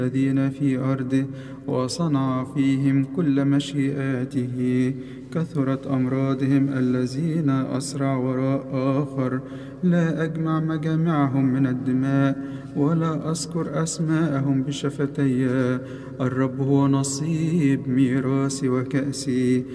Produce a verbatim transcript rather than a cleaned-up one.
الذين في أرضه وصنع فيهم كل مشيئاته. كثرت أمراضهم الذين أسرع وراء آخر، لا أجمع مجامعهم من الدماء ولا أذكر أسماءهم بشفتي. الرب هو نصيب ميراثي وكأسي،